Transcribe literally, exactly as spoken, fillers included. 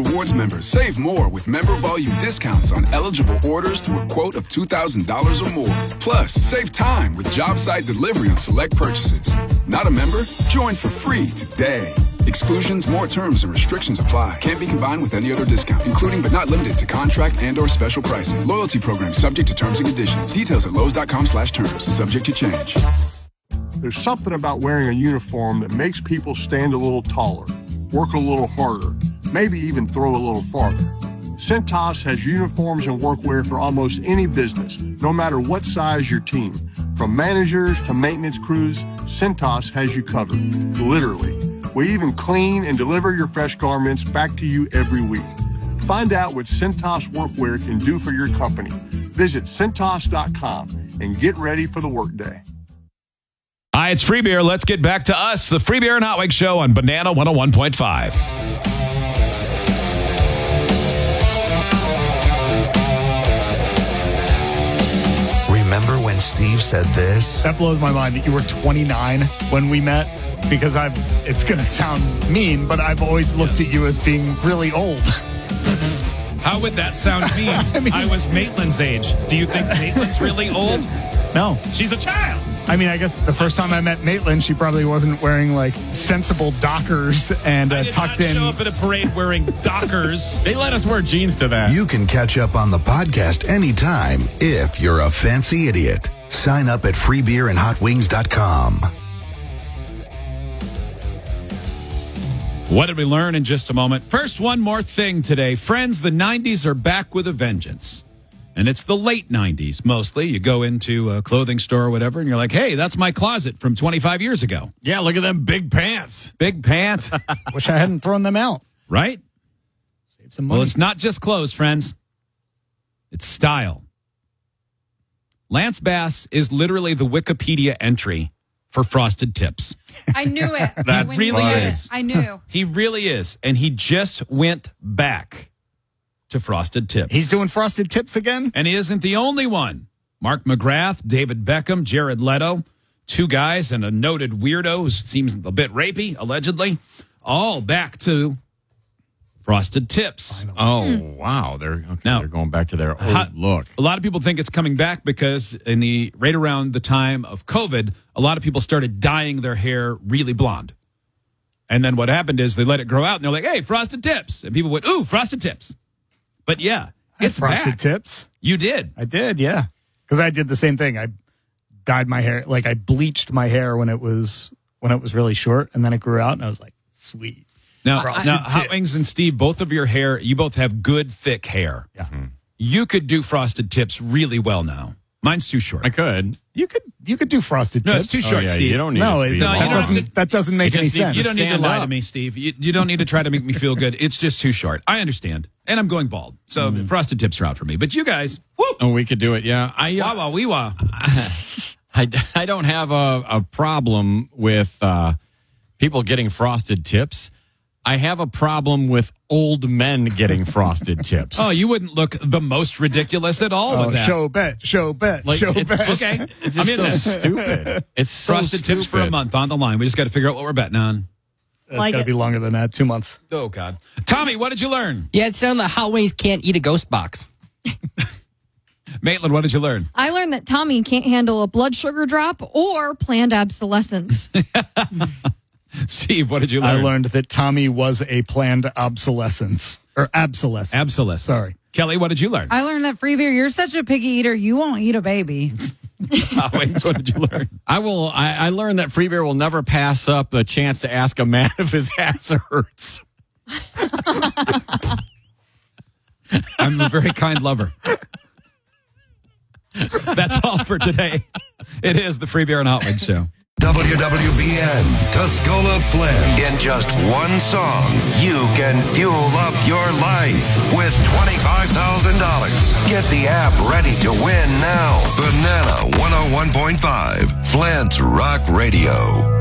Rewards members save more with member volume discounts on eligible orders through a quote of two thousand dollars or more. Plus, save time with job site delivery on select purchases. Not a member? Join for free today. Exclusions, more terms, and restrictions apply. Can't be combined with any other discount, including but not limited to contract and or special pricing. Loyalty program subject to terms and conditions. Details at Lowe's.com slash terms. Subject to change. There's something about wearing a uniform that makes people stand a little taller, work a little harder, maybe even throw a little farther. Cintas has uniforms and workwear for almost any business, no matter what size your team. From managers to maintenance crews, Cintas has you covered, literally. We even clean and deliver your fresh garments back to you every week. Find out what Cintas Workwear can do for your company. Visit Cintas dot com and get ready for the workday. Hi, it's Free Beer. Let's get back to us, the Free Beer and Hot Wings Show on Banana one oh one point five. Remember when Steve said this? That blows my mind that you were twenty-nine when we met, because I've, it's going to sound mean, but I've always looked at you as being really old. How would that sound mean? I, mean, I was Maitland's age. Do you think Maitland's really old? No. She's a child. I mean, I guess the first time I met Maitland, she probably wasn't wearing like sensible Dockers and uh, I did tucked not in. show up at a parade wearing Dockers. They let us wear jeans to that. You can catch up on the podcast anytime if you're a fancy idiot. Sign up at free beer and hot wings dot com. What did we learn in just a moment? First, one more thing today. Friends, the nineties are back with a vengeance. And it's the late nineties, mostly. You go into a clothing store or whatever, and you're like, hey, that's my closet from twenty-five years ago. Yeah, look at them big pants. Big pants. Wish I hadn't thrown them out. Right? Save some money. Well, it's not just clothes, friends. It's style. Lance Bass is literally the Wikipedia entry for Frosted Tips. I knew it. That When really you said is. it, I knew. He really is. And he just went back to Frosted Tips. He's doing Frosted Tips again? And he isn't the only one. Mark McGrath, David Beckham, Jared Leto, two guys and a noted weirdo who seems a bit rapey, allegedly, all back to Frosted Tips. Oh, wow. They're, okay, Now, they're going back to their old Hot- look. A lot of people think it's coming back because in the right around the time of COVID, a lot of people started dyeing their hair really blonde. And then what happened is they let it grow out and they're like, hey, Frosted Tips. And people went, ooh, Frosted Tips. But yeah, it's Frosted back. Tips. You did. I did, yeah. Because I did the same thing. I dyed my hair, like I bleached my hair when it was when it was really short, and then it grew out, and I was like, sweet. Now, Frosted now Hot Tips. Wings and Steve, both of your hair, you both have good, thick hair. Yeah. You could do Frosted Tips really well now. Mine's too short. I could. You could you could do Frosted No, Tips. it's too Oh, short, yeah, Steve. you don't need No, it to it, be No, that, you long. don't have doesn't, that doesn't make Because, any Steve, sense. you don't need to Stand lie up. to me, Steve. You, you don't need to try to make me feel good. It's just too short. I understand. And I'm going bald. So Mm. Frosted Tips are out for me. But you guys, whoo, Oh, we could do it, yeah. I, wah, uh, wah, wee, wah. I, I don't have a, a problem with uh, people getting frosted tips. I have a problem with old men getting frosted tips. Oh, you wouldn't look the most ridiculous at all Oh, with that. show bet, show bet, Like, show it's bet. just- Okay. It's I'm just in so this. stupid. It's so Frosted stupid. Tips for a month on the line. We just got to figure out what we're betting on. It's Like got to it. be longer than that. Two months. Oh, God. Tommy, what did you learn? Yeah, it's down the Hot Wings can't eat a ghost box. Maitland, what did you learn? I learned that Tommy can't handle a blood sugar drop or planned obsolescence. Steve, what did you I learn? learned that Tommy was a planned obsolescence. Or obsolescence. Absolutely. Sorry. Kelly, what did you learn? I learned that free beer, you're such a picky eater, you won't eat a baby. Hot Wings, what did you learn? I will. I, I learned that Free Beer will never pass up a chance to ask a man if his ass hurts. I'm a very kind lover. That's all for today. It is the Free Beer and Hot Wings Show. W W B N, Tuscola Flint. In just one song, you can fuel up your life with twenty-five thousand dollars. Get the app ready to win now. Banana one oh one point five, Flint's Rock Radio.